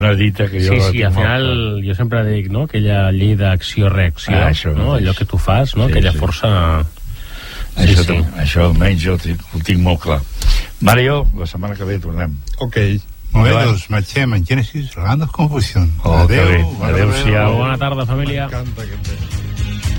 Una dita que jo... Sí, al final jo sempre dic, no?, aquella llei d'acció-reacció, això, no?, allò que tu fas, no?, aquella força... Això almenys jo ho tinc molt clar. Mario, la setmana que ve tornem. Ok. Molt bé, doncs marxem en Gènesis, Land of Confusion. Adéu. Adéu-siau. Bona tarda, família. M'encanta aquest tema.